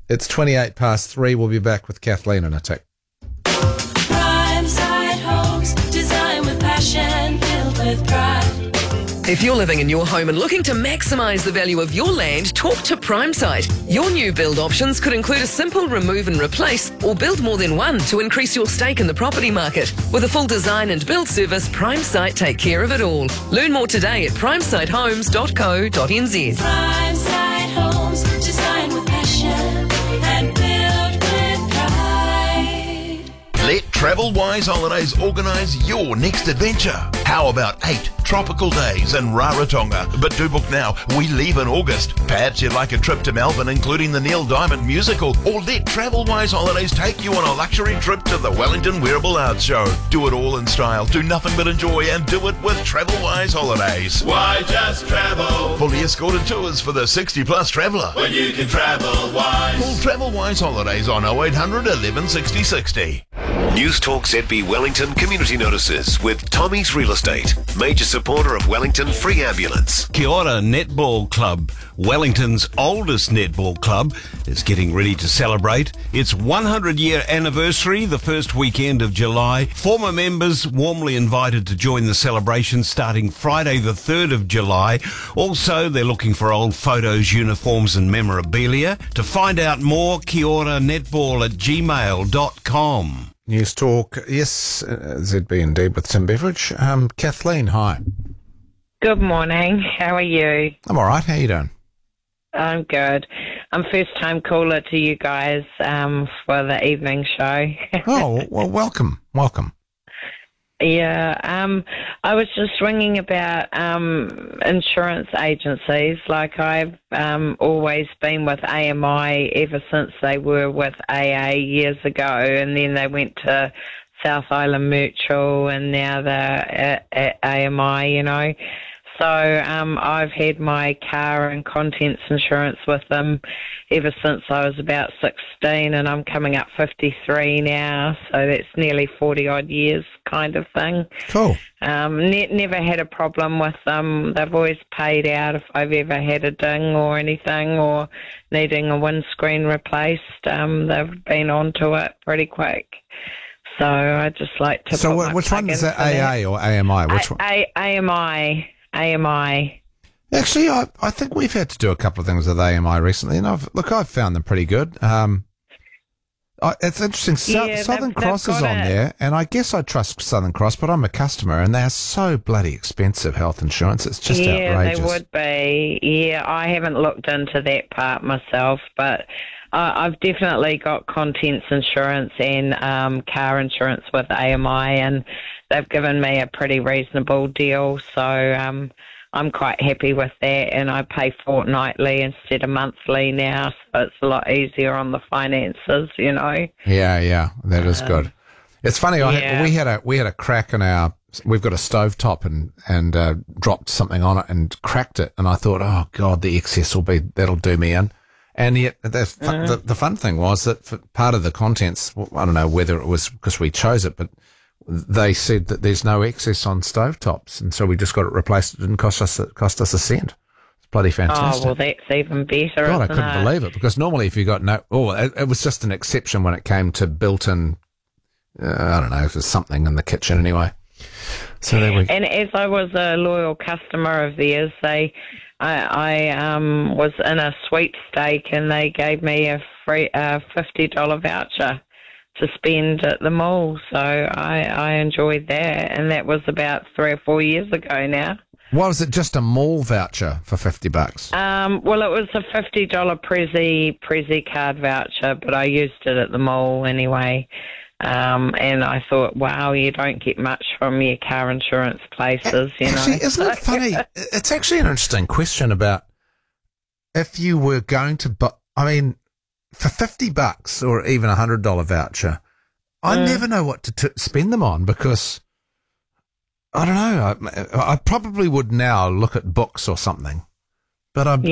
It's 28 past 3. We'll be back with Kathleen in a tick. Primeside Homes, design with passion, built with pride. If you're living in your home and looking to maximise the value of your land, talk to Primesite. Your new build options could include a simple remove and replace or build more than one to increase your stake in the property market. With a full design and build service, Primesite take care of it all. Learn more today at primesitehomes.co.nz. Primeside Homes, design with passion and built with pride. Let Travelwise Holidays organise your next adventure. How about 8 tropical days in Rarotonga? But do book now. We leave in August. Perhaps you'd like a trip to Melbourne, including the Neil Diamond musical, or let Travelwise Holidays take you on a luxury trip to the Wellington Wearable Arts Show. Do it all in style. Do nothing but enjoy, and do it with Travelwise Holidays. Why just travel Fully escorted tours for the 60-plus traveller. when you can travel wise? Call Travelwise Holidays on 0800 11 60 60. News Talk ZB Wellington Community Notices with Tommy's Real Estate, major supporter of Wellington Free Ambulance. Kia ora Netball Club, Wellington's oldest netball club, is getting ready to celebrate its 100-year anniversary the first weekend of July. Former members warmly invited to join the celebration starting Friday the 3rd of July. Also, they're looking for old photos, uniforms and memorabilia. To find out more, kiora@gmail.com. News Talk, yes, ZB indeed, with Tim Beveridge. Kathleen, hi. Good morning. How are you? I'm all right. How you doing? I'm good. I'm first-time caller to you guys for the evening show. Oh, well, welcome. Yeah, I was just ringing about insurance agencies. Like I've always been with AMI ever since they were with AA years ago, and then they went to South Island Mutual, and now they're at AMI, you know. So I've had my car and contents insurance with them ever since I was about 16, and I'm coming up 53 now, so that's nearly 40-odd years kind of thing. Cool. Never had a problem with them. They've always paid out if I've ever had a ding or anything, or needing a windscreen replaced. They've been onto it pretty quick. So I'd just like to So put my which one plug is in that, for that. AA or AMI? Which one? AMI. Actually, I think we've had to do a couple of things with AMI recently, and I've found them pretty good. It's interesting. Southern they've Cross is got on it. there, and I guess I trust Southern Cross, but I'm a customer, and they're so bloody expensive, health insurance. It's just outrageous. They would be. Yeah, I haven't looked into that part myself, but I've definitely got contents insurance and car insurance with AMI, and they've given me a pretty reasonable deal, so I'm quite happy with that, and I pay fortnightly instead of monthly now, so it's a lot easier on the finances, you know. Yeah, that is good. It's funny. We had a crack in our. We've got a stovetop and dropped something on it and cracked it, and I thought, oh God, the excess that'll do me in. And yet, the fun thing was that for part of the contents, I don't know whether it was because we chose it, but they said that there's no excess on stovetops, and so we just got it replaced. It didn't cost us a cent. It's bloody fantastic. Oh, well, that's even better, God, I isn't couldn't it? believe it, because normally if you got it was just an exception when it came to built-in, I don't know, if there's something in the kitchen anyway. So there we go. And as I was a loyal customer of theirs, I was in a sweepstake, and they gave me a free $50 voucher to spend at the mall. So I enjoyed that, and that was about 3 or 4 years ago now. What was it? Just a mall voucher for $50? Well, it was a $50 Prezi card voucher, but I used it at the mall anyway. And I thought, wow, you don't get much from your car insurance places, you know. Actually, isn't it funny? It's actually an interesting question about if you were going to buy, I mean, for $50 or even $100 voucher, I never know what to spend them on, because I don't know. I probably would now look at books or something, but I'm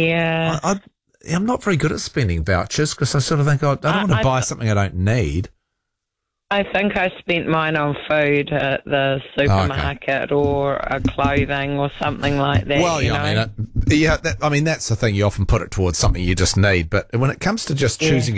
not very good at spending vouchers, because I sort of think, I don't want to buy something I don't need. I think I spent mine on food at the supermarket or a clothing or something like that. Well, yeah, I mean, that's the thing. You often put it towards something you just need, but when it comes to just choosing